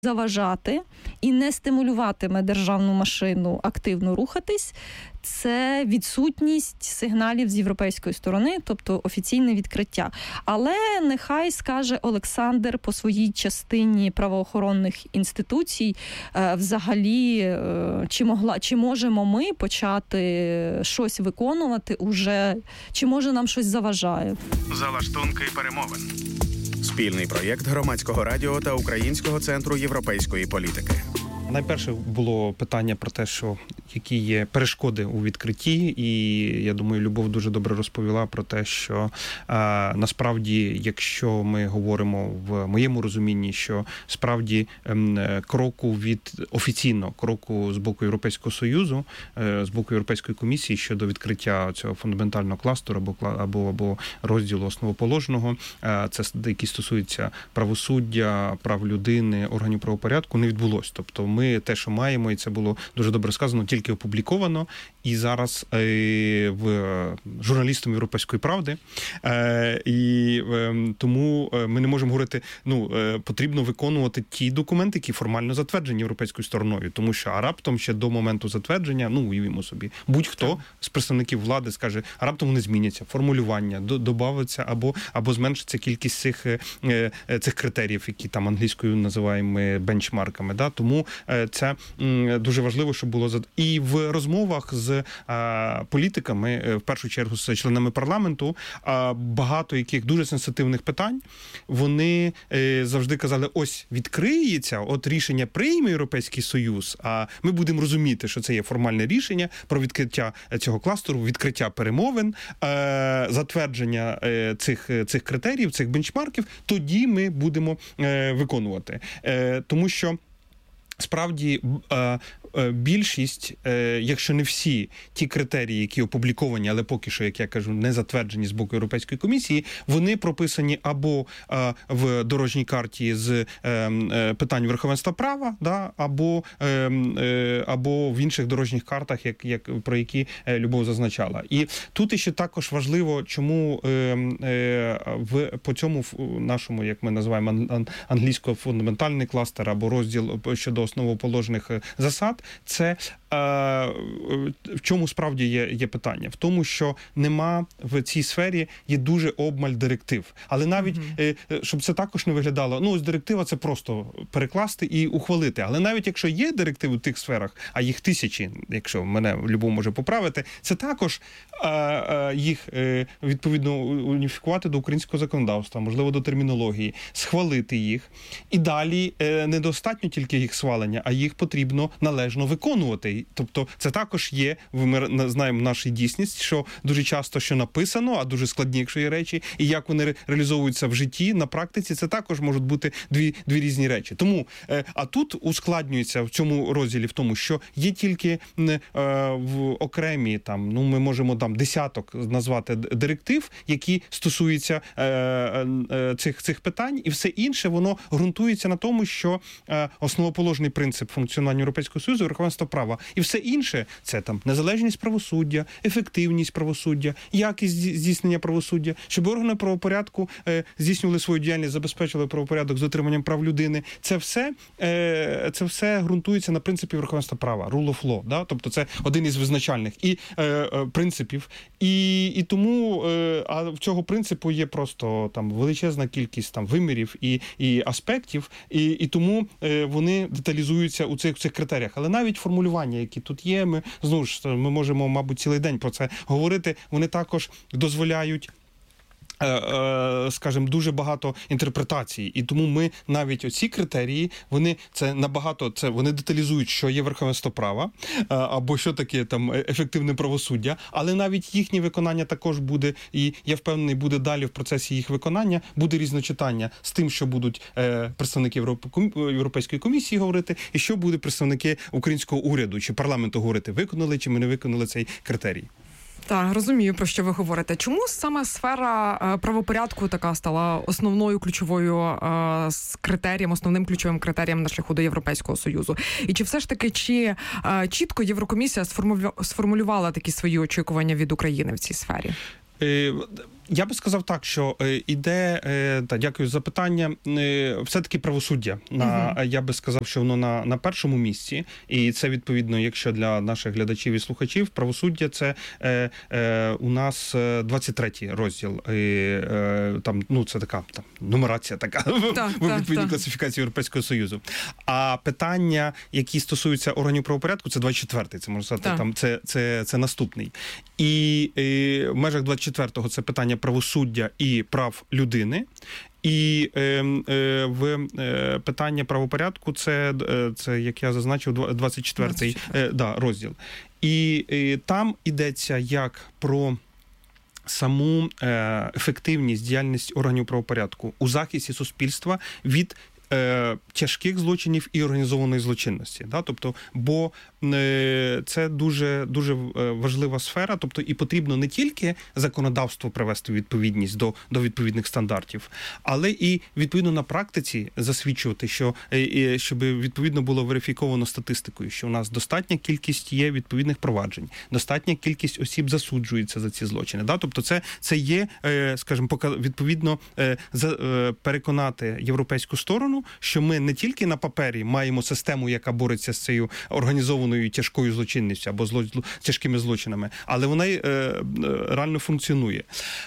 заважати і не стимулюватиме державну машину активно рухатись, це відсутність сигналів з європейської сторони, тобто офіційне відкриття. Але нехай скаже Олександр по своїй частині правоохоронних інституцій, взагалі, чи можемо ми почати щось виконувати уже, чи може нам щось заважає. Залаштунки перемовин. Спільний проєкт Громадського радіо та Українського центру європейської політики. Найперше було питання про те, що які є перешкоди у відкритті, і я думаю, Любов дуже добре розповіла про те, що насправді, якщо ми говоримо в моєму розумінні, що справді кроку від офіційно кроку з боку Європейського Союзу, з боку Європейської комісії щодо відкриття цього фундаментального кластеру або розділу основоположного, це які стосуються правосуддя, прав людини, органів правопорядку, не відбулось. Тобто ми те, що маємо, і це було дуже добре сказано, тільки опубліковано, і зараз журналістом Європейської правди, і тому ми не можемо говорити, потрібно виконувати ті документи, які формально затверджені європейською стороною, тому що раптом ще до моменту затвердження, уявімо собі, будь-хто з представників влади скаже, а раптом вони зміняться, формулювання, добавиться або зменшиться кількість цих критеріїв, які там англійською називаємо бенчмарками, да? Тому це дуже важливо, щоб було і в розмовах з політиками, в першу чергу з членами парламенту, багато яких дуже сенситивних питань, вони завжди казали, ось відкриється, от рішення прийме Європейський Союз, а ми будемо розуміти, що це є формальне рішення про відкриття цього кластеру, відкриття перемовин, затвердження цих критеріїв, цих бенчмарків, тоді ми будемо виконувати. Тому що справді більшість, якщо не всі ті критерії, які опубліковані, але поки що, як я кажу, не затверджені з боку Європейської комісії, вони прописані або в дорожній карті з питань верховенства права, да, або в інших дорожніх картах, про які Любов зазначала. І тут ще також важливо, чому по цьому нашому, як ми називаємо англійського, фундаментальний кластер або розділ щодо основоположних засад, це в чому справді є питання? В тому, що нема в цій сфері, є дуже обмаль директив. Але навіть, щоб це також не виглядало, ось директива – це просто перекласти і ухвалити. Але навіть якщо є директиви в тих сферах, а їх тисячі, якщо мене Любов може поправити, це також їх, відповідно, уніфікувати до українського законодавства, можливо, до термінології, схвалити їх. І далі недостатньо тільки їх схвалення, а їх потрібно належно виконувати. Тобто це також є, ми знаємо нашу дійсність, що дуже часто, що написано, а дуже складні, якщо є речі, і як вони реалізовуються в житті, на практиці, це також можуть бути дві різні речі. Тому, а тут ускладнюється в цьому розділі в тому, що є тільки в окремі, ми можемо десяток назвати директив, які стосуються цих питань, і все інше, воно ґрунтується на тому, що основоположний принцип функціонування Європейського Союзу – верховенство права. І все інше – це незалежність правосуддя, ефективність правосуддя, якість здійснення правосуддя, щоб органи правопорядку здійснювали свою діяльність, забезпечили правопорядок з дотриманням прав людини. Це все ґрунтується на принципі верховенства права, rule of law. Да? Тобто це один із визначальних принципів. І тому в цього принципу є просто величезна кількість вимірів і аспектів, і тому вони деталізуються у цих критеріях. Але навіть формулювання, які тут є, ми можемо, мабуть, цілий день про це говорити, вони також дозволяють, скажімо, дуже багато інтерпретацій. І тому ми навіть оці критерії, вони деталізують, що є верховенство права, або що таке ефективне правосуддя, але навіть їхнє виконання також буде, і я впевнений, буде далі в процесі їх виконання, буде різночитання з тим, що будуть представники Європейської комісії говорити, і що будуть представники українського уряду чи парламенту говорити, виконали чи ми не виконали цей критерій. Так, розумію, про що ви говорите. Чому саме сфера правопорядку така стала основною ключовою основним ключовим критерієм на шляху до Європейського Союзу? І чи все ж таки, чітко Єврокомісія сформулювала такі свої очікування від України в цій сфері? Я би сказав так, що іде, дякую за запитання, все-таки правосуддя. Я би сказав, що воно на першому місці, і це відповідно, якщо для наших глядачів і слухачів, правосуддя це у нас 23-й розділ. Це така нумерація така в відповідній класифікації Європейського Союзу. А питання, які стосуються органів правопорядку, це 24-й, це можна сказати, це наступний. І в межах 24-го це питання правосуддя і прав людини. І в питання правопорядку це, як я зазначив, 24-й розділ. І там йдеться як про саму ефективність, діяльність органів правопорядку у захисті суспільства від тяжких злочинів і організованої злочинності. Тобто, бо це дуже, дуже важлива сфера, тобто і потрібно не тільки законодавство привести у відповідність до відповідних стандартів, але і відповідно на практиці засвідчувати, щоб відповідно було верифіковано статистикою, що у нас достатня кількість є відповідних проваджень, достатня кількість осіб засуджується за ці злочини. Тобто це є, скажімо, відповідно переконати європейську сторону, що ми не тільки на папері маємо систему, яка бореться з цією організованою тяжкою злочинністю або тяжкими злочинами, але вона реально функціонує.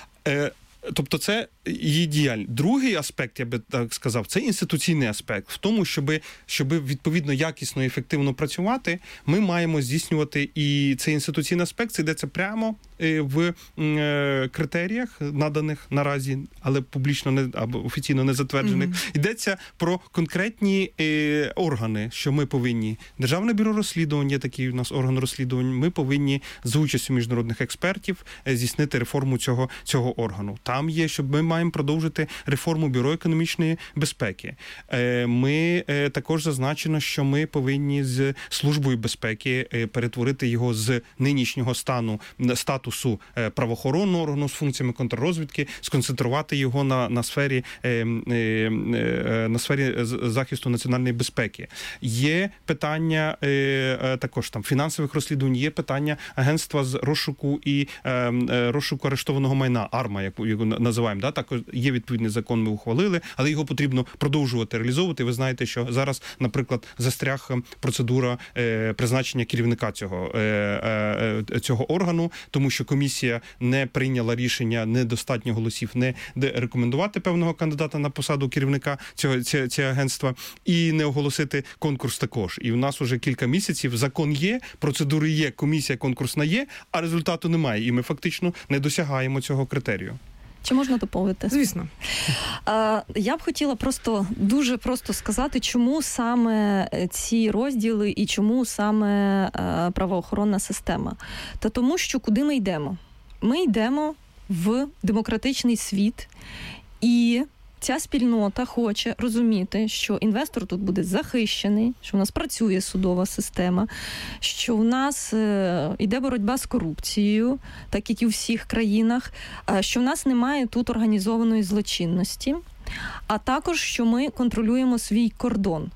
Тобто це її діяльність. Другий аспект, я би так сказав, це інституційний аспект. В тому, щоб відповідно якісно і ефективно працювати, ми маємо здійснювати і цей інституційний аспект, це йдеться прямо в критеріях, наданих наразі, але публічно або офіційно не затверджених. Йдеться про конкретні органи, що ми повинні. Державне бюро розслідувань, є такий у нас орган розслідувань, ми повинні за участю міжнародних експертів здійснити реформу цього органу. Там є, щоб ми маємо продовжити реформу Бюро економічної безпеки. Ми також зазначено, що ми повинні з Службою безпеки перетворити його з нинішнього статусу правоохоронного органу з функціями контррозвідки, сконцентрувати його на сфері захисту національної безпеки. Є питання також там фінансових розслідувань, є питання агентства з розшуку і розшуку арештованого майна, АРМА, яку називаємо. Також є відповідний закон, ми ухвалили, але його потрібно продовжувати реалізовувати. Ви знаєте, що зараз, наприклад, застряг процедура призначення керівника цього органу, тому що комісія не прийняла рішення, недостатньо голосів не рекомендувати певного кандидата на посаду керівника цього агентства і не оголосити конкурс також. І у нас уже кілька місяців закон є, процедури є, комісія конкурсна є, а результату немає. І ми фактично не досягаємо цього критерію. Чи можна доповнити? Звісно. Я б хотіла дуже просто сказати, чому саме ці розділи і чому саме правоохоронна система. Та тому, що куди ми йдемо? Ми йдемо в демократичний світ, і ця спільнота хоче розуміти, що інвестор тут буде захищений, що в нас працює судова система, що в нас йде боротьба з корупцією, так як і у всіх країнах, що в нас немає тут організованої злочинності, а також, що ми контролюємо свій кордон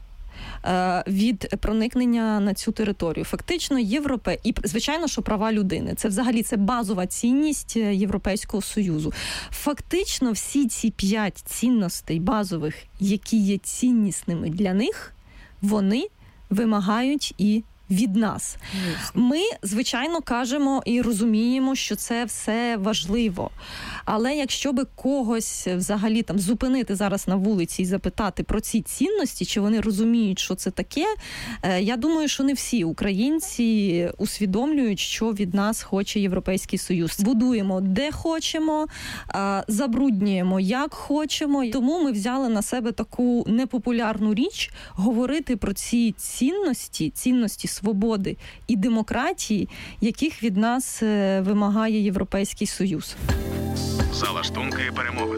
від проникнення на цю територію. Фактично, і, звичайно, що права людини. Це взагалі базова цінність Європейського Союзу. Фактично, всі ці 5 цінностей базових, які є ціннісними для них, вони вимагають і від нас. Ми, звичайно, кажемо і розуміємо, що це все важливо. Але якщо би когось взагалі там зупинити зараз на вулиці і запитати про ці цінності, чи вони розуміють, що це таке, я думаю, що не всі українці усвідомлюють, що від нас хоче Європейський Союз. Будуємо де хочемо, забруднюємо як хочемо. Тому ми взяли на себе таку непопулярну річ говорити про ці цінності свободи і демократії, яких від нас вимагає Європейський Союз. Залаштунки перемовин.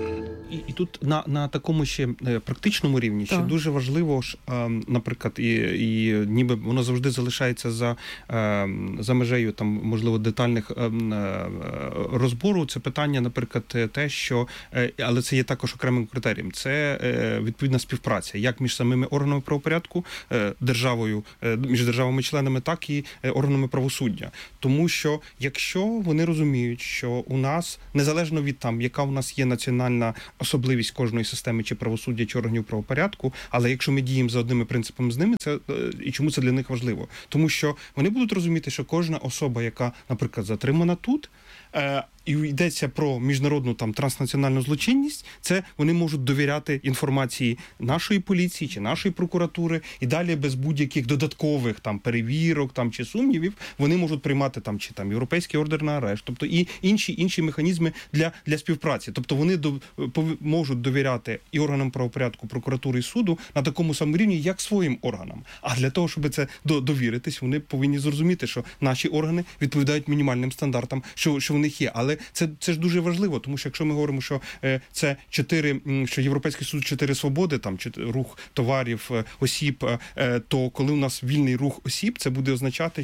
І тут на такому ще практичному рівні ще дуже важливо ж, наприклад, і ніби воно завжди залишається за межею там, можливо, детальних розбору. Це питання, наприклад, те, що, але це є також окремим критерієм. Це відповідна співпраця, як між самими органами правопорядку, державою, між державами-членами, так і органами правосуддя. Тому що, якщо вони розуміють, що у нас, незалежно від там, яка у нас є національна особливість кожної системи чи правосуддя, чи органів правопорядку, але якщо ми діємо за одними принципами з ними, це і чому це для них важливо? Тому що вони будуть розуміти, що кожна особа, яка, наприклад, затримана тут, і йдеться про міжнародну там транснаціональну злочинність, це вони можуть довіряти інформації нашої поліції чи нашої прокуратури, і далі без будь-яких додаткових там перевірок там чи сумнівів вони можуть приймати там чи там європейський ордер на арешт, тобто і інші механізми для співпраці. Тобто вони можуть довіряти і органам правопорядку, прокуратури і суду на такому самому рівні, як своїм органам. А для того, щоб це довіритись, вони повинні зрозуміти, що наші органи відповідають мінімальним стандартам, що в них є. Але це ж дуже важливо, тому що якщо ми говоримо, що це що Європейський суд 4 свободи, там рух товарів, осіб, то коли у нас вільний рух осіб, це буде означати,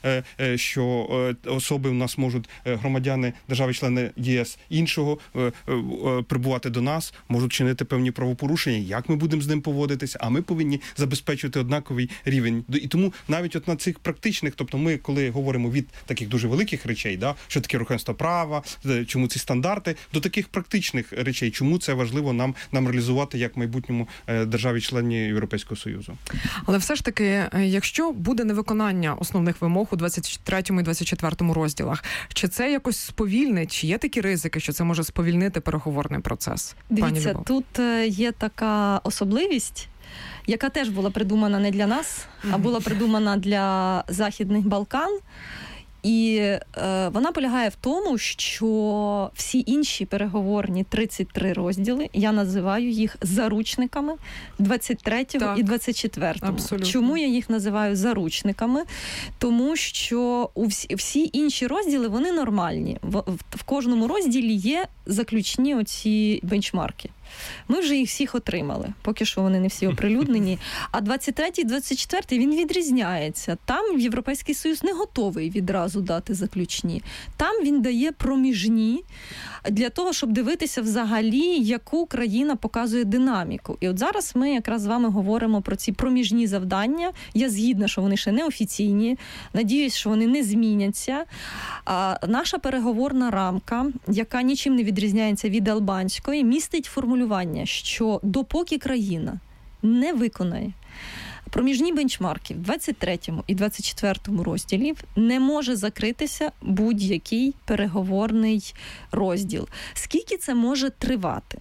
що особи у нас можуть, громадяни держави-члени ЄС іншого, прибувати до нас, можуть чинити певні правопорушення, як ми будемо з ним поводитися, а ми повинні забезпечувати однаковий рівень. І тому навіть от на цих практичних, тобто ми, коли говоримо від таких дуже великих речей, що таке верховенство права, чому ці стандарти, до таких практичних речей, чому це важливо нам реалізувати як майбутньому державі-члені Європейського Союзу. Але все ж таки, якщо буде невиконання основних вимог у 23 і 24 розділах, чи це якось сповільнить, чи є такі ризики, що це може сповільнити переговорний процес? Дивіться, тут є така особливість, яка теж була придумана не для нас, а була придумана для Західних Балкан. І вона полягає в тому, що всі інші переговорні 33 розділи, я називаю їх заручниками 23-го і 24-го. Абсолютно. Чому я їх називаю заручниками? Тому що всі інші розділи, вони нормальні. В кожному розділі є заключні оці бенчмарки. Ми вже їх всіх отримали, поки що вони не всі оприлюднені. А 23-й, 24-й, він відрізняється. Там Європейський Союз не готовий відразу дати заключні. Там він дає проміжні для того, щоб дивитися взагалі, яку країна показує динаміку. І от зараз ми якраз з вами говоримо про ці проміжні завдання. Я згідна, що вони ще не офіційні. Надіюсь, що вони не зміняться. А наша переговорна рамка, яка нічим не відрізняється від албанської, містить формулювання, що допоки країна не виконає проміжні бенчмарки в 23-му і 24-му розділів, не може закритися будь-який переговорний розділ. Скільки це може тривати?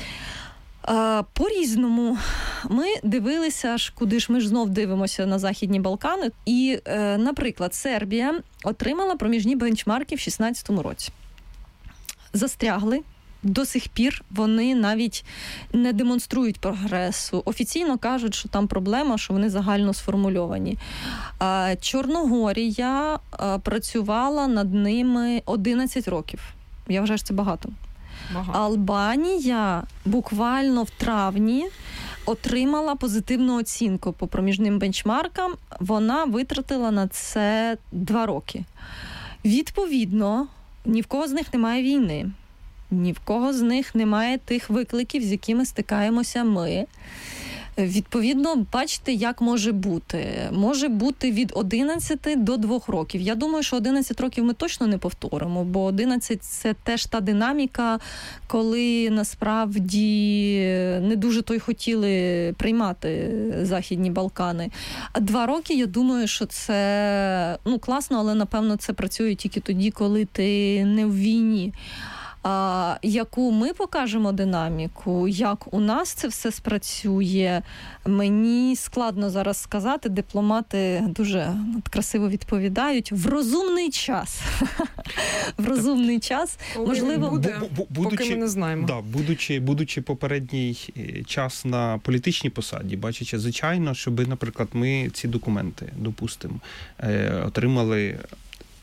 По-різному. Ми дивилися, аж куди ж ми ж знов дивимося на Західні Балкани. І, наприклад, Сербія отримала проміжні бенчмарки в 2016 році. Застрягли. До сих пір вони навіть не демонструють прогресу. Офіційно кажуть, що там проблема, що вони загально сформульовані. Чорногорія працювала над ними 11 років. Я вважаю, що це багато. Албанія буквально в травні отримала позитивну оцінку по проміжним бенчмаркам. Вона витратила на це 2 роки. Відповідно, ні в кого з них немає війни. Ні в кого з них немає тих викликів, з якими стикаємося ми. Відповідно, бачите, як може бути. Може бути від 11 до 2 років. Я думаю, що 11 років ми точно не повторимо, бо 11 – це теж та динаміка, коли насправді не дуже то й хотіли приймати Західні Балкани. А 2 роки, я думаю, що це класно, але, напевно, це працює тільки тоді, коли ти не в війні. Яку ми покажемо динаміку, як у нас це все спрацює, мені складно зараз сказати. Дипломати дуже красиво відповідають. В розумний час. В розумний час. Можливо, поки ми не знаємо. Да, будучи попередній час на політичній посаді, бачачи, звичайно, щоб, наприклад, ми ці документи, допустимо, отримали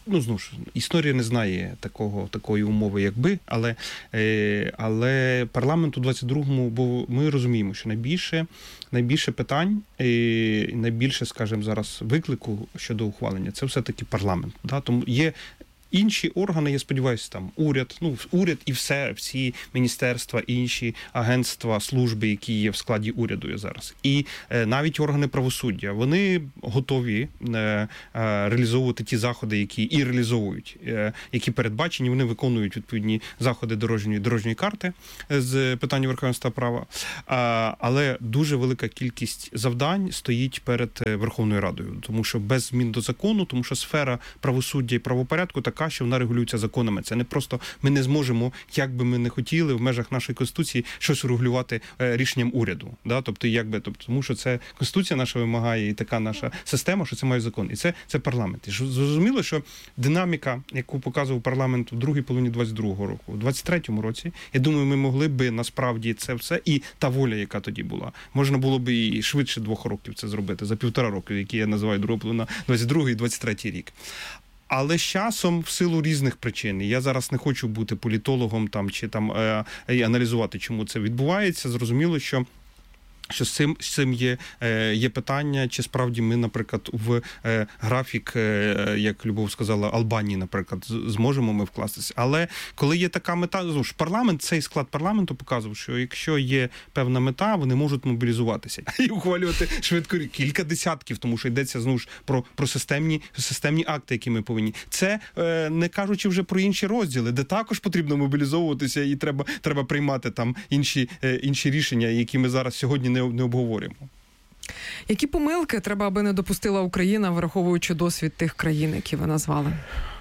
знову ж, історія не знає такої умови, якби, але парламент у 22-му, бо ми розуміємо, що найбільше питань, найбільше, скажімо, зараз виклику щодо ухвалення, це все-таки парламент. Да? Тому є інші органи, я сподіваюся, там уряд і всі міністерства, інші агентства, служби, які є в складі уряду зараз. І навіть органи правосуддя, вони готові реалізовувати ті заходи, які і реалізовують, які передбачені, вони виконують відповідні заходи дорожньої карти з питання верховенства права. Але дуже велика кількість завдань стоїть перед Верховною Радою, тому що без змін до закону, тому що сфера правосуддя і правопорядку така, що вона регулюється законами. Це не просто ми не зможемо, як би ми не хотіли, в межах нашої Конституції щось регулювати рішенням уряду. Да? Тому що це Конституція наша вимагає і така наша система, що це має закон. І це парламент. І зрозуміло, що динаміка, яку показував парламент у другій половині 22-го року, у 23-му році, я думаю, ми могли би насправді це все, і та воля, яка тоді була, можна було би і швидше 2 років це зробити, за 1,5 року, які я називаю другу половину, 22-й і 23-й рік. Але з часом, в силу різних причин, я зараз не хочу бути політологом чи аналізувати, чому це відбувається, зрозуміло, що з цим є питання, чи справді ми, наприклад, в графік, як Любов сказала, Албанії, наприклад, зможемо ми вкластися. Але коли є така мета, цей склад парламенту показував, що якщо є певна мета, вони можуть мобілізуватися і ухвалювати швидко кілька десятків, тому що йдеться, знову ж, про системні акти, які ми повинні. Це не кажучи вже про інші розділи, де також потрібно мобілізовуватися і треба приймати там інші рішення, які ми зараз сьогодні не обговорюємо. Які помилки треба, аби не допустила Україна, враховуючи досвід тих країн, які ви назвали?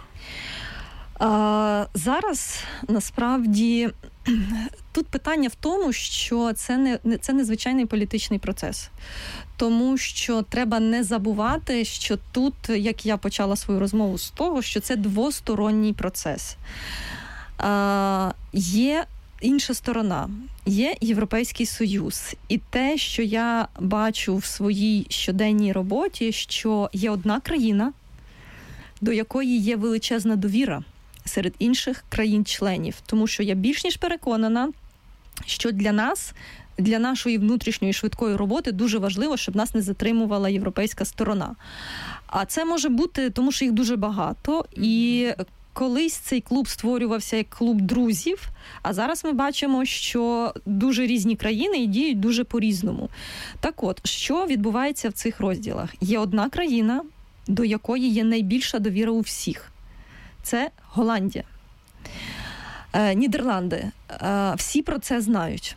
Зараз, насправді, тут питання в тому, що це незвичайний політичний процес. Тому що треба не забувати, що тут, як я почала свою розмову з того, що це двосторонній процес. Є інша сторона. Є Європейський Союз. І те, що я бачу в своїй щоденній роботі, що є одна країна, до якої є величезна довіра серед інших країн-членів. Тому що я більш ніж переконана, що для нас, для нашої внутрішньої швидкої роботи дуже важливо, щоб нас не затримувала європейська сторона. А це може бути, тому що їх дуже багато, і колись цей клуб створювався як клуб друзів, а зараз ми бачимо, що дуже різні країни і діють дуже по-різному. Так от, що відбувається в цих розділах? Є одна країна, до якої є найбільша довіра у всіх. Це Голландія. Нідерланди. Всі про це знають.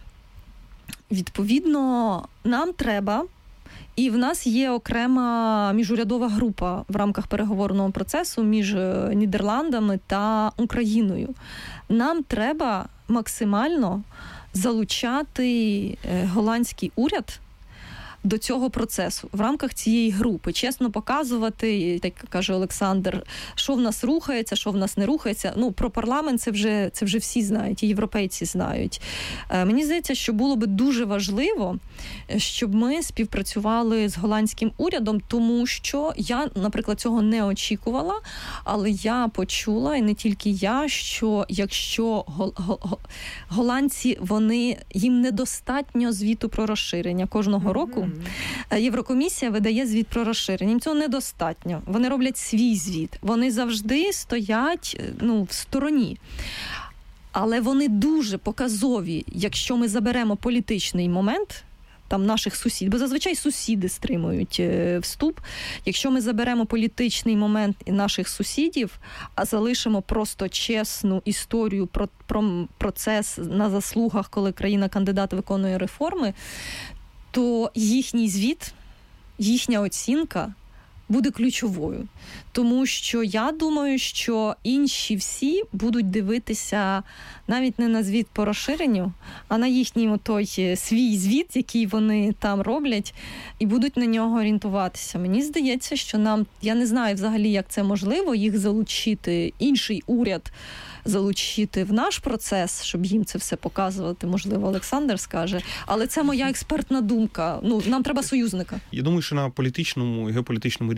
Відповідно, нам треба, і в нас є окрема міжурядова група в рамках переговорного процесу між Нідерландами та Україною. Нам треба максимально залучати голландський уряд до цього процесу в рамках цієї групи. Чесно показувати, так каже Олександр, що в нас рухається, що в нас не рухається. Про парламент це вже всі знають, і європейці знають. Мені здається, що було би дуже важливо, щоб ми співпрацювали з голландським урядом, тому що я, наприклад, цього не очікувала, але я почула, і не тільки я, що якщо голландці, їм недостатньо звіту про розширення кожного року, Єврокомісія видає звіт про розширення. Їм цього недостатньо. Вони роблять свій звіт. Вони завжди стоять в стороні. Але вони дуже показові, якщо ми заберемо політичний момент, там наших сусідів, бо зазвичай сусіди стримують вступ. Якщо ми заберемо політичний момент наших сусідів, а залишимо просто чесну історію про процес на заслугах, коли країна-кандидат виконує реформи, то їхній звіт, їхня оцінка буде ключовою. Тому що я думаю, що інші всі будуть дивитися навіть не на звіт по розширенню, а на їхній свій звіт, який вони там роблять, і будуть на нього орієнтуватися. Мені здається, що я не знаю взагалі, як це можливо, їх залучити, інший уряд залучити в наш процес, щоб їм це все показувати, можливо, Олександр скаже, але це моя експертна думка. Нам треба союзника. Я думаю, що на політичному і геополітичному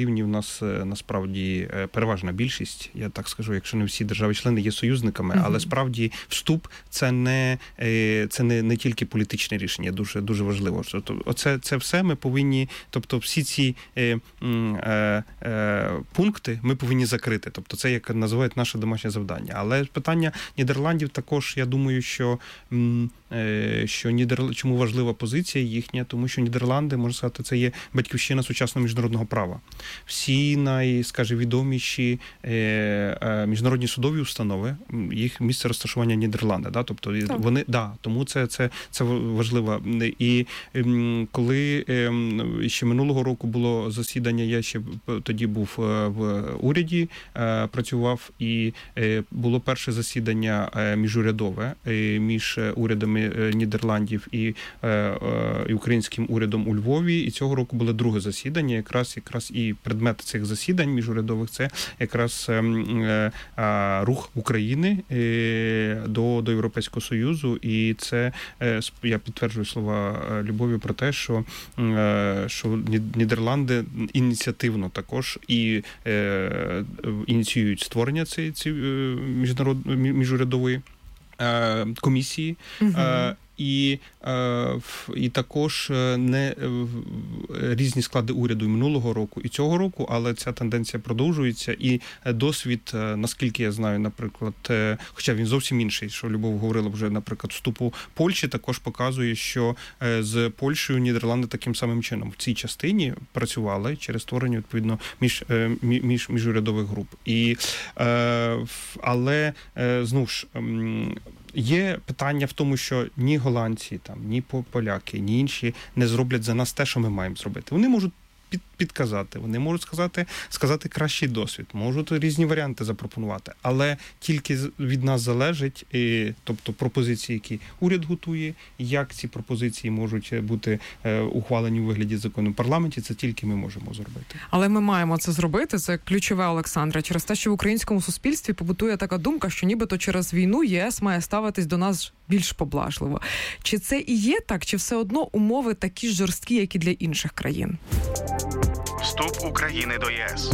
рівні в нас насправді переважна більшість, я так скажу, якщо не всі держави-члени є союзниками, але справді вступ це не тільки політичне рішення, дуже, дуже важливо. Тобто, це все ми повинні, тобто всі ці пункти ми повинні закрити. Тобто це, як називають, наше домашнє завдання. Але питання Нідерландів також, я думаю, що чому важлива позиція їхня, тому що Нідерланди, можна сказати, це є батьківщина сучасного міжнародного права. Всі відоміші міжнародні судові установи, їх місце розташування Нідерланди, да? Тобто вони, тому це важливо. І коли ще минулого року було засідання, я ще тоді був в уряді, працював, і було перше засідання міжурядове між урядами Нідерландів і українським урядом у Львові, і цього року було друге засідання, якраз і предмет цих засідань міжурядових це якраз рух України до Європейського Союзу, і це, я підтверджую слова Любові про те, що Нідерланди ініціативно також і ініціюють створення цієї міжурядової комісії, і також різні склади уряду і минулого року, і цього року, але ця тенденція продовжується, і досвід, наскільки я знаю, наприклад, хоча він зовсім інший, що Любов говорила вже, наприклад, вступу Польщі, також показує, що з Польщею Нідерланди таким самим чином в цій частині працювали через створення, відповідно, міжурядових груп. Але, знову ж, є питання в тому, що ні голландці, ні поляки, ні інші не зроблять за нас те, що ми маємо зробити. Вони можуть підказати, вони можуть сказати кращий досвід, можуть різні варіанти запропонувати, але тільки від нас залежить, тобто пропозиції, які уряд готує, як ці пропозиції можуть бути ухвалені у вигляді закону в парламенті, це тільки ми можемо зробити. Але ми маємо це зробити, це ключове, Олександре, через те, що в українському суспільстві побутує така думка, що нібито через війну ЄС має ставитись до нас більш поблажливо. Чи це і є так, чи все одно умови такі ж жорсткі, як і для інших країн? Вступ України до ЄС.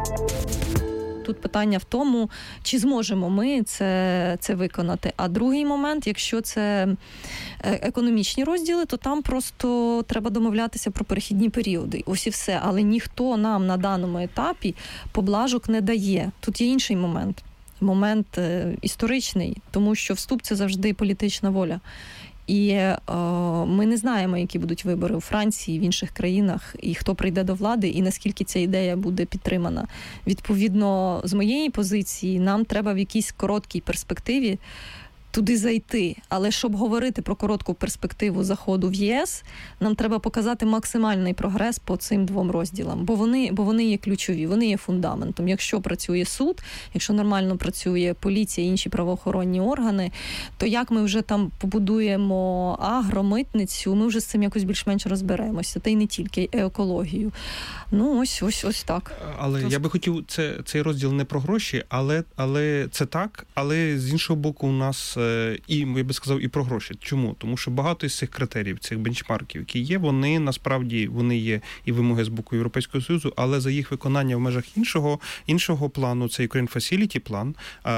Тут питання в тому, чи зможемо ми це виконати. А другий момент, якщо це економічні розділи, то там просто треба домовлятися про перехідні періоди. Ось і все. Але ніхто нам на даному етапі поблажок не дає. Тут є інший момент. Момент історичний, тому що вступ – це завжди політична воля. І ми не знаємо, які будуть вибори у Франції, в інших країнах, і хто прийде до влади, і наскільки ця ідея буде підтримана. Відповідно, з моєї позиції, нам треба в якійсь короткій перспективі туди зайти. Але щоб говорити про коротку перспективу заходу в ЄС, нам треба показати максимальний прогрес по цим двом розділам. Бо вони є ключові, вони є фундаментом. Якщо працює суд, якщо нормально працює поліція і інші правоохоронні органи, то як ми вже там побудуємо агромитницю, ми вже з цим якось більш-менш розберемося. Та й не тільки екологію. Ну, ось так. Але я би хотів, цей розділ не про гроші, але це так. Але з іншого боку у нас і, я би сказав, і про гроші. Чому? Тому що багато із цих критеріїв, цих бенчмарків, які є, вони насправді, вони є і вимоги з боку Європейського Союзу, але за їх виконання в межах іншого плану, це Ukraine Facility план,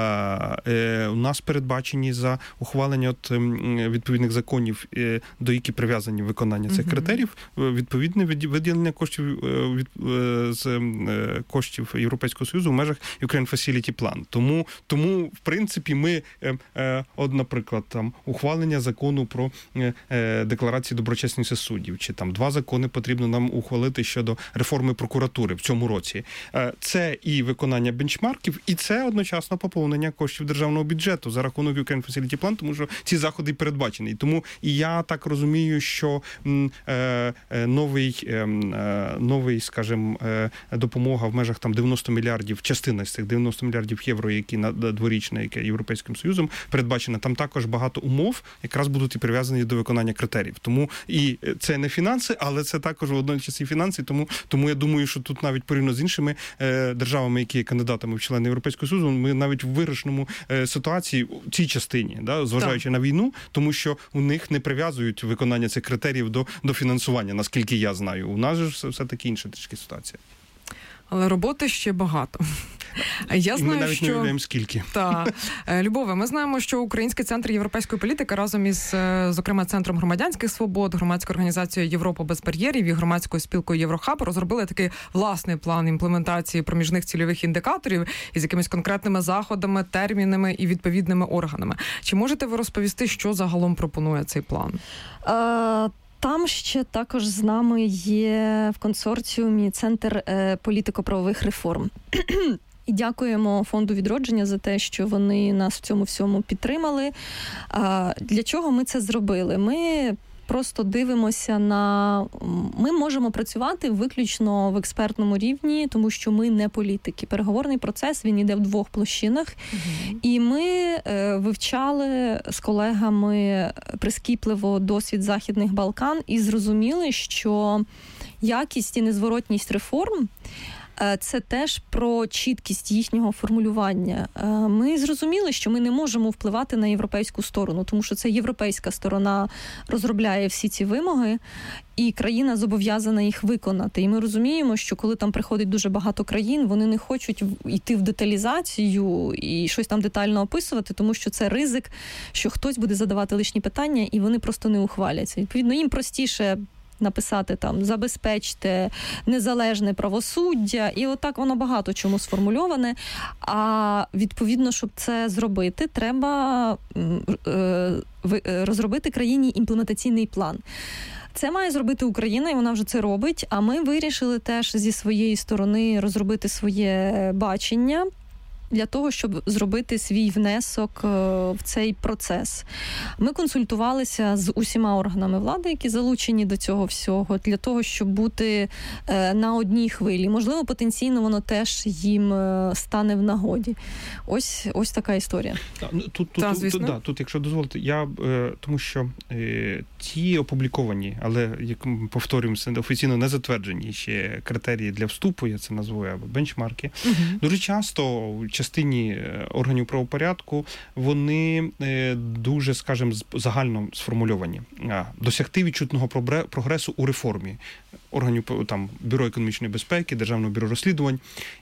у нас передбачені за ухвалення відповідних законів, до яких прив'язані виконання цих критеріїв, відповідне виділення з коштів Європейського Союзу в межах Ukraine Facility план. Тому в принципі, ми наприклад, ухвалення закону про декларації доброчесності суддів, чи 2 закони потрібно нам ухвалити щодо реформи прокуратури в цьому році. Це і виконання бенчмарків, і це одночасно поповнення коштів державного бюджету за рахунок Ukraine Facility Plan, тому що ці заходи передбачені. Тому і я так розумію, що новий, скажімо, допомога в межах 90 мільярдів, частина з цих 90 мільярдів євро, які дворічна, яке Європейським Союзом передбачена, там також багато умов якраз будуть і прив'язані до виконання критеріїв. Тому і це не фінанси, але це також водночас і фінанси, тому я думаю, що тут навіть порівняно з іншими державами, які є кандидатами в члени Європейського Союзу, ми навіть в виграшному ситуації в цій частині, зважаючи на війну, тому що у них не прив'язують виконання цих критеріїв до фінансування, наскільки я знаю. У нас же все-таки інша трішки ситуація. Але роботи ще багато. Я знаю, ми навіть не уявляємо, скільки. Так. Любове, ми знаємо, що Український центр європейської політики разом із, зокрема, Центром громадянських свобод, громадською організацією «Європа без бар'єрів» і громадською спілкою «Єврохаб» розробили такий власний план імплементації проміжних цільових індикаторів із якимись конкретними заходами, термінами і відповідними органами. Чи можете ви розповісти, що загалом пропонує цей план? Там ще також з нами є в консорціумі Центр політико-правових реформ. І дякуємо Фонду відродження за те, що вони нас в цьому всьому підтримали. Для чого ми це зробили? Ми просто дивимося ми можемо працювати виключно в експертному рівні, тому що ми не політики. Переговорний процес, він іде в двох площинах. І ми вивчали з колегами прискіпливо досвід Західних Балкан і зрозуміли, що якість і незворотність реформ – це теж про чіткість їхнього формулювання. Ми зрозуміли, що ми не можемо впливати на європейську сторону, тому що це європейська сторона розробляє всі ці вимоги, і країна зобов'язана їх виконати. І ми розуміємо, що коли там приходить дуже багато країн, вони не хочуть йти в деталізацію і щось там детально описувати, тому що це ризик, що хтось буде задавати лишні питання, і вони просто не ухваляться. Відповідно, їм простіше написати там «забезпечте незалежне правосуддя», і отак воно багато чому сформульоване. А відповідно, щоб це зробити, треба розробити країні імплементаційний план. Це має зробити Україна, і вона вже це робить, а ми вирішили теж зі своєї сторони розробити своє бачення для того, щоб зробити свій внесок в цей процес. Ми консультувалися з усіма органами влади, які залучені до цього всього, для того, щоб бути на одній хвилі. Можливо, потенційно воно теж їм стане в нагоді. Ось така історія. Тут, якщо дозволите, тому що ті опубліковані, але, як повторюємося, офіційно не затверджені ще критерії для вступу, я це назву, або бенчмарки, дуже часто в частині органів правопорядку вони дуже, скажімо, загально сформульовані. Досягти відчутного прогресу у реформі органів, там, Бюро економічної безпеки, Державного бюро розслідувань.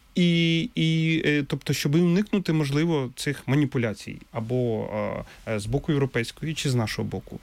Тобто, щоб уникнути, можливо, цих маніпуляцій або з боку європейської, чи з нашого боку.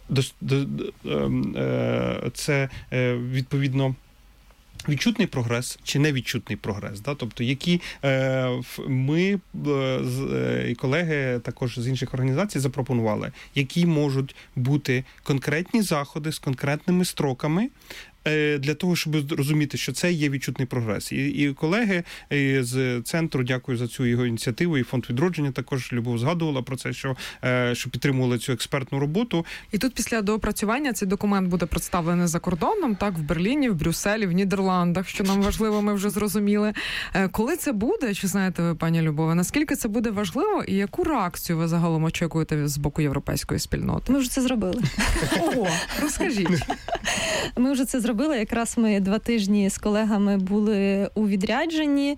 Це, відповідно, відчутний прогрес чи невідчутний прогрес. Да? Тобто, які ми і колеги також з інших організацій запропонували, які можуть бути конкретні заходи з конкретними строками, для того, щоб розуміти, що це є відчутний прогрес. І колеги з центру, дякую за цю його ініціативу, і Фонд відродження також, Любов згадувала про це, що підтримували цю експертну роботу. І тут після доопрацювання цей документ буде представлений за кордоном, так, в Берліні, в Брюсселі, в Нідерландах, що нам важливо, ми вже зрозуміли. Коли це буде, чи знаєте ви, пані Любове, наскільки це буде важливо і яку реакцію ви загалом очікуєте з боку європейської спільноти? Ми вже це зробили. Ого, розкажіть. Ми вже це зробили. Якраз ми 2 тижні з колегами були у відрядженні.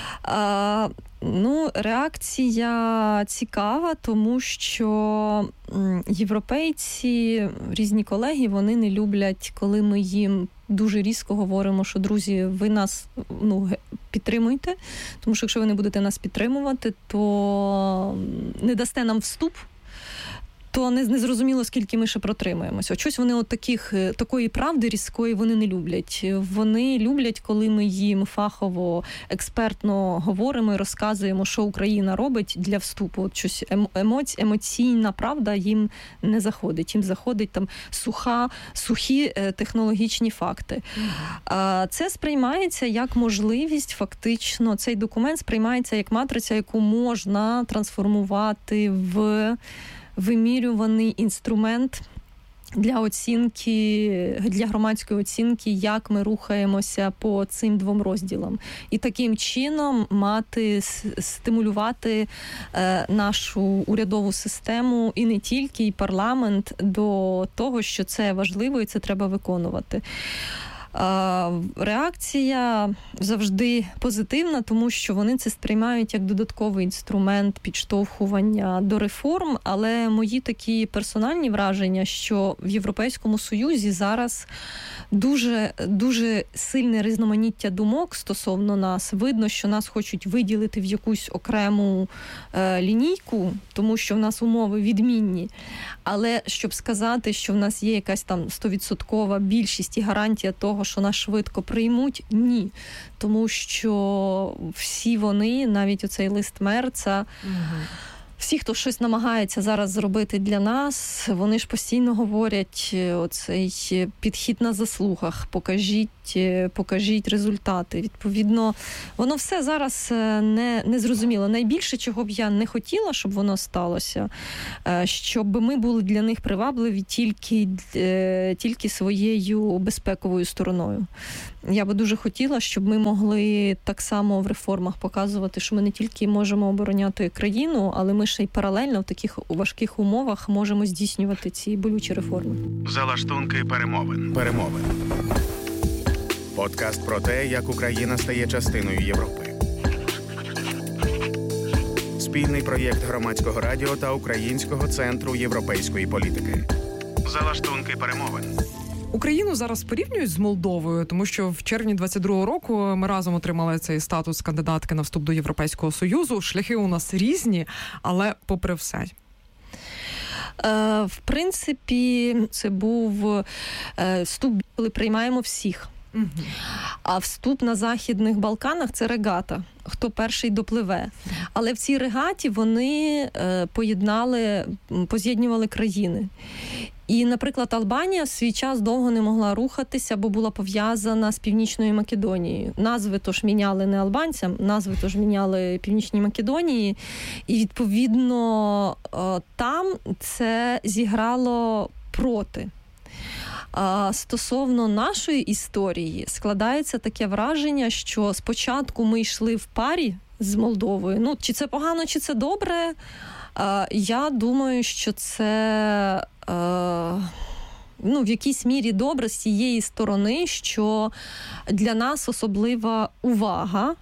Реакція цікава, тому що європейці, різні колеги, вони не люблять, коли ми їм дуже різко говоримо, що, друзі, ви нас підтримуйте, тому що якщо ви не будете нас підтримувати, то не дасте нам вступ, то не зрозуміло, скільки ми ще протримаємося. Щось вони такої правди різкої вони не люблять. Вони люблять, коли ми їм фахово, експертно говоримо і розказуємо, що Україна робить для вступу. От щось емоційна правда їм не заходить. Їм заходить там сухі технологічні факти. Це сприймається як можливість, фактично, цей документ сприймається як матриця, яку можна трансформувати в вимірюваний інструмент для оцінки, для громадської оцінки, як ми рухаємося по цим 2 розділам. І таким чином стимулювати нашу урядову систему і не тільки, і парламент до того, що це важливо і це треба виконувати. Реакція завжди позитивна, тому що вони це сприймають як додатковий інструмент підштовхування до реформ, але мої такі персональні враження, що в Європейському Союзі зараз дуже, дуже сильне різноманіття думок стосовно нас. Видно, що нас хочуть виділити в якусь окрему лінійку, тому що в нас умови відмінні. Але щоб сказати, що в нас є якась там 100% більшість і гарантія того, що нас швидко приймуть, ні. Тому що всі вони, навіть оцей лист Мерца, всі, хто щось намагається зараз зробити для нас, вони ж постійно говорять оцей підхід на заслугах, покажіть результати. Відповідно, воно все зараз не зрозуміло. Найбільше, чого б я не хотіла, щоб воно сталося, щоб ми були для них привабливі тільки своєю безпековою стороною. Я би дуже хотіла, щоб ми могли так само в реформах показувати, що ми не тільки можемо обороняти країну, але ми ще й паралельно в таких важких умовах можемо здійснювати ці болючі реформи. Залаштунки перемовин. Подкаст про те, як Україна стає частиною Європи. Спільний проєкт Громадського радіо та Українського центру європейської політики. Залаштунки перемовин. Україну зараз порівнюють з Молдовою, тому що в червні 22-го року ми разом отримали цей статус кандидатки на вступ до Європейського Союзу. Шляхи у нас різні, але попри все. В принципі, це був вступ, коли приймаємо всіх. Угу. А вступ на Західних Балканах – це регата. Хто перший допливе. Але в цій регаті вони поз'єднували країни. І, наприклад, Албанія в свій час довго не могла рухатися, бо була пов'язана з Північною Македонією. Назви тож міняли не албанцям, назви тож міняли Північній Македонії. І, відповідно, там це зіграло проти. А стосовно нашої історії складається таке враження, що спочатку ми йшли в парі з Молдовою. Ну, чи це погано, чи це добре? Я думаю, що це в якійсь мірі добре з тієї сторони, що для нас особлива увага.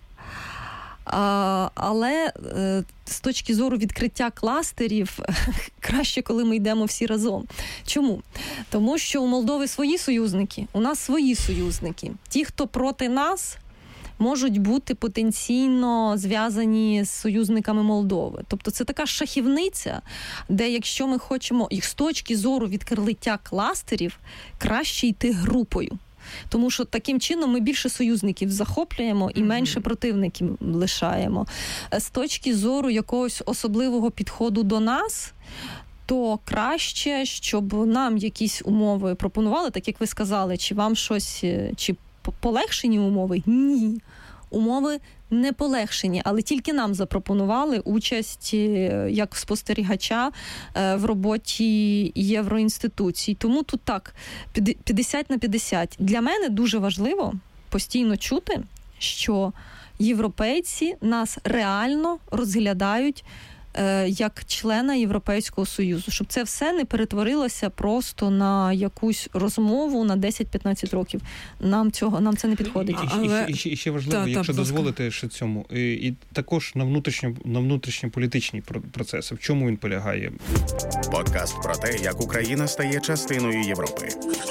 Але з точки зору відкриття кластерів краще, коли ми йдемо всі разом. Чому? Тому що у Молдови свої союзники, у нас свої союзники. Ті, хто проти нас, можуть бути потенційно зв'язані з союзниками Молдови. Тобто це така шахівниця, де якщо ми хочемо їх з точки зору відкриття кластерів, краще йти групою. Тому що таким чином ми більше союзників захоплюємо і менше противників лишаємо. З точки зору якогось особливого підходу до нас, то краще, щоб нам якісь умови пропонували, так як ви сказали, чи вам щось, чи полегшені умови? Ні. Умови не полегшені, але тільки нам запропонували участь як спостерігача в роботі євроінституцій. Тому тут так, 50/50. Для мене дуже важливо постійно чути, що європейці нас реально розглядають як члена Європейського Союзу, щоб це все не перетворилося просто на якусь розмову на 10-15 років. Нам це не підходить. І ще важливо, якщо дозволите ще цьому, і також на внутрішньополітичні процеси. В чому він полягає? Подкаст про те, як Україна стає частиною Європи.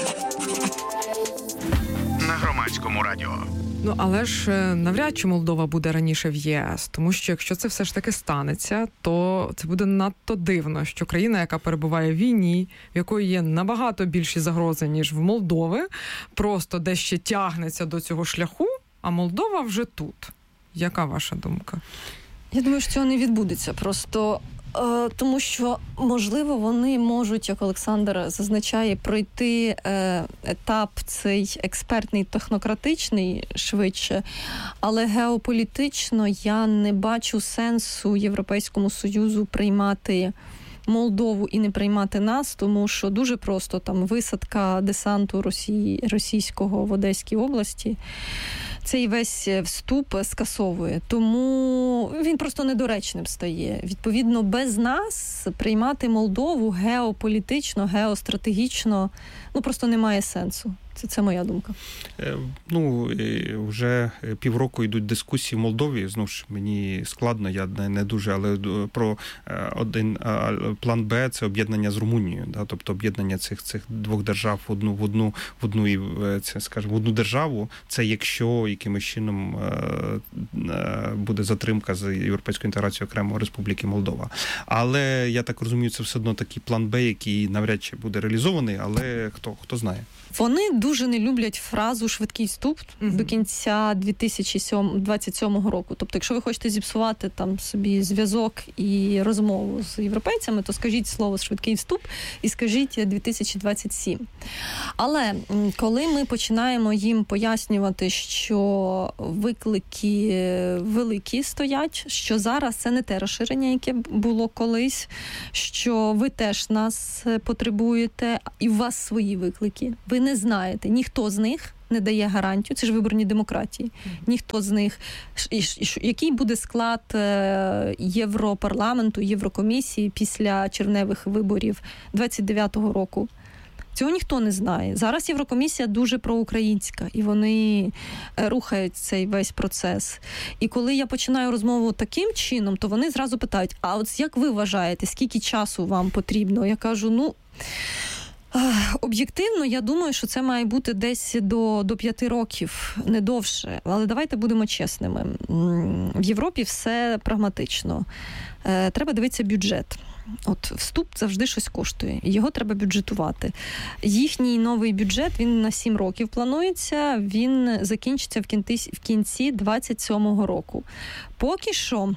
На Громадському радіо. Ну, але ж навряд чи Молдова буде раніше в ЄС, тому що якщо це все ж таки станеться, то це буде надто дивно, що країна, яка перебуває в війні, в якої є набагато більші загрози, ніж в Молдови, просто десь ще тягнеться до цього шляху, а Молдова вже тут. Яка ваша думка? Я думаю, що цього не відбудеться. Просто тому що, можливо, вони можуть, як Олександр зазначає, пройти етап цей експертний, технократичний швидше, але геополітично я не бачу сенсу Європейському Союзу приймати Молдову і не приймати нас, тому що дуже просто там висадка десанту російського в Одеській області цей весь вступ скасовує. Тому він просто недоречним стає. Відповідно, без нас приймати Молдову геополітично, геостратегічно, просто немає сенсу. Це моя думка. Вже півроку йдуть дискусії в Молдові. Знову ж мені складно, я не дуже, але про один план Б – це об'єднання з Румунією, да? Тобто об'єднання цих двох держав в одну державу. Це якщо якимось чином буде затримка з європейською інтеграцією окремо Республіки Молдова. Але я так розумію, це все одно такий план Б, який навряд чи буде реалізований, але хто знає. Вони дуже не люблять фразу «швидкий вступ» до кінця 2027 року. Тобто, якщо ви хочете зіпсувати там собі зв'язок і розмову з європейцями, то скажіть слово «швидкий вступ» і скажіть 2027. Але коли ми починаємо їм пояснювати, що виклики великі стоять, що зараз це не те розширення, яке було колись, що ви теж нас потребуєте, і у вас свої виклики. Ви не знаєте, ніхто з них не дає гарантію, це ж виборні демократії, ніхто з них, який буде склад Європарламенту, Єврокомісії після червневих виборів 29-го року. Цього ніхто не знає. Зараз Єврокомісія дуже проукраїнська, і вони рухають цей весь процес. І коли я починаю розмову таким чином, то вони зразу питають, а от як ви вважаєте, скільки часу вам потрібно? Я кажу, об'єктивно, я думаю, що це має бути десь до 5 років, не довше. Але давайте будемо чесними. В Європі все прагматично. Треба дивитися бюджет. От вступ завжди щось коштує, і його треба бюджетувати. Їхній новий бюджет, він на 7 років планується, він закінчиться в кінці 27-го року. Поки що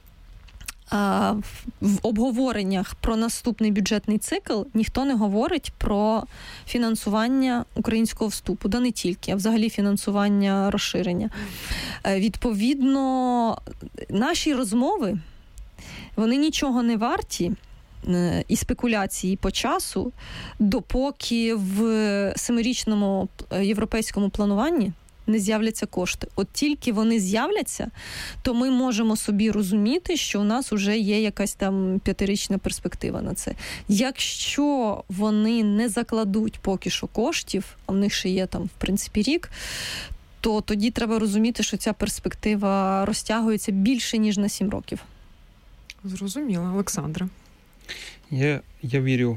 в обговореннях про наступний бюджетний цикл ніхто не говорить про фінансування українського вступу, да не тільки, а взагалі фінансування розширення. Відповідно, наші розмови, вони нічого не варті, і спекуляції по часу, допоки в 7-річному європейському плануванні не з'являться кошти. От тільки вони з'являться, то ми можемо собі розуміти, що у нас вже є якась там 5-річна перспектива на це. Якщо вони не закладуть поки що коштів, а в них ще є там, в принципі, рік, то тоді треба розуміти, що ця перспектива розтягується більше, ніж на 7 років. Зрозуміло. Олександре. Я вірю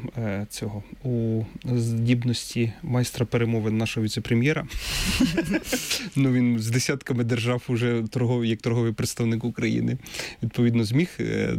у здібності майстра перемовин нашого віце-прем'єра. Він з десятками держав уже як торговий представник України. Відповідно, зміг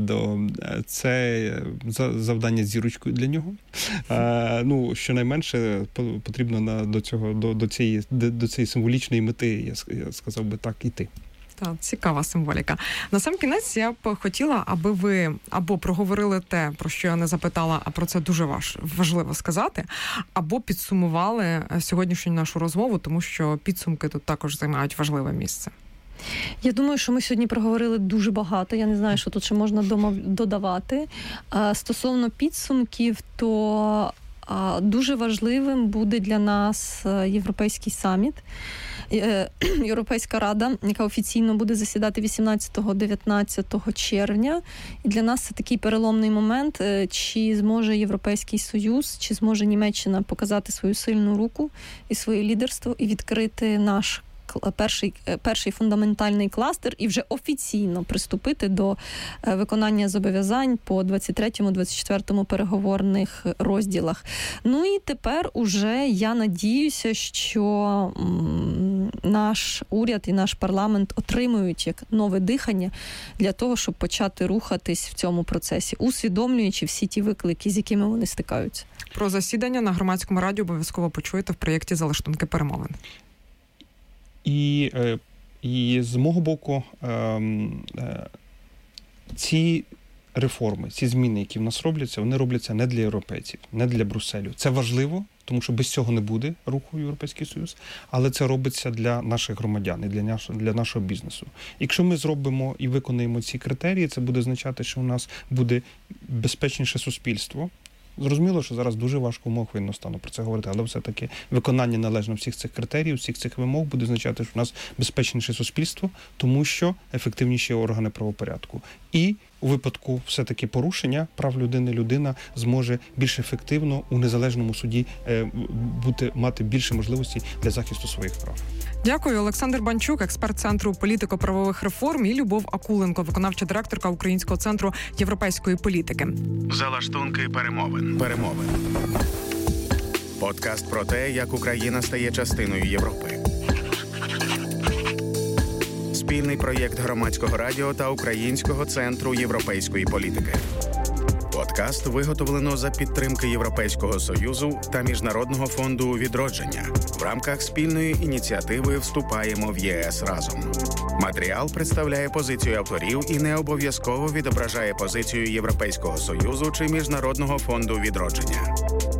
це завдання з зірочкою для нього. Щонайменше потрібно до цієї символічної мети, я сказав би так, іти. Так, цікава символіка. На сам кінець я б хотіла, аби ви або проговорили те, про що я не запитала, а про це дуже важливо сказати, або підсумували сьогоднішню нашу розмову, тому що підсумки тут також займають важливе місце. Я думаю, що ми сьогодні проговорили дуже багато. Я не знаю, що тут ще можна додавати. Стосовно підсумків, то дуже важливим буде для нас Європейський саміт. Європейська Рада, яка офіційно буде засідати 18-19 червня. І для нас це такий переломний момент, чи зможе Європейський Союз, чи зможе Німеччина показати свою сильну руку і своє лідерство і відкрити наш перший фундаментальний кластер і вже офіційно приступити до виконання зобов'язань по 23-24 переговорних розділах. І тепер уже я надіюся, що наш уряд і наш парламент отримують як нове дихання для того, щоб почати рухатись в цьому процесі, усвідомлюючи всі ті виклики, з якими вони стикаються. Про засідання на Громадському радіо обов'язково почуєте в проєкті «Залаштунки перемовин». І з мого боку, ці реформи, ці зміни, які в нас робляться, вони робляться не для європейців, не для Брюсселю. Це важливо, тому що без цього не буде руху в Європейський Союз, але це робиться для наших громадян і для нашого бізнесу. Якщо ми зробимо і виконаємо ці критерії, це буде означати, що у нас буде безпечніше суспільство. Зрозуміло, що зараз дуже важко в умовах воєнного стану про це говорити, але все-таки виконання належно всіх цих критеріїв, всіх цих вимог буде означати, що у нас безпечніше суспільство, тому що ефективніші органи правопорядку. І у випадку все-таки порушення прав людини, людина зможе більш ефективно у незалежному суді мати більше можливостей для захисту своїх прав. Дякую. Олександр Банчук, експерт Центру політико-правових реформ, і Любов Акуленко, виконавча директорка Українського центру європейської політики. Залаштунки перемовин. Подкаст про те, як Україна стає частиною Європи. Спільний проєкт Громадського радіо та Українського центру європейської політики. Подкаст виготовлено за підтримки Європейського Союзу та Міжнародного фонду відродження в рамках спільної ініціативи «Вступаємо в ЄС разом». Матеріал представляє позицію авторів і не обов'язково відображає позицію Європейського Союзу чи Міжнародного фонду відродження.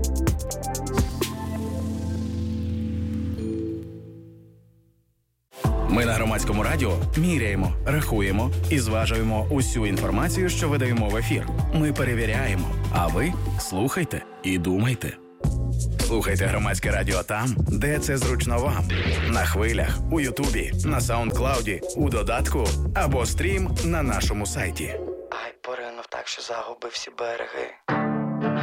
Ми на Громадському радіо міряємо, рахуємо і зважуємо усю інформацію, що видаємо в ефір. Ми перевіряємо, а ви слухайте і думайте. Слухайте Громадське радіо там, де це зручно вам. На хвилях, у Ютубі, на Саундклауді, у додатку або стрім на нашому сайті. Ай, поринув так, що загубив всі береги.